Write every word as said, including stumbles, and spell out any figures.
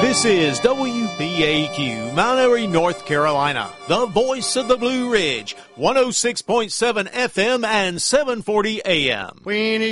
This is W B A Q, Mount Airy, North Carolina, the voice of the Blue Ridge, one oh six point seven F M and seven forty A M. We